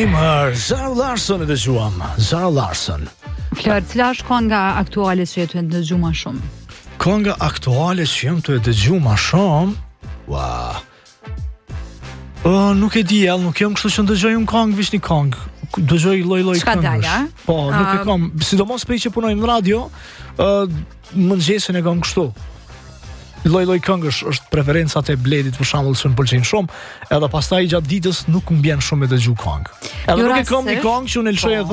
Gamer, Zara Larsson e dëgjuam. Zara Larsson. Flor, cila është kënga aktuale që jetu e dëgju më shumë? Kënga aktuale që jem të e dëgju më shumë? Nuk e di, nuk jam kështu që ndëgjoj unë këngë, vish një këngë. Dëgjoj lloj Çka këngësh. dalja? Po, nuk e kam, sidomos prej që punoj në radio, mëngjesin e kam kështu. Lloj këngësh është preferencat e Bledit për shembull që më pëlqejnë shumë, edhe pastaj gjatë ditës nuk më bjen shumë me dëgju këngë. Edhe nuk e kam një këngë që unë e lëshoj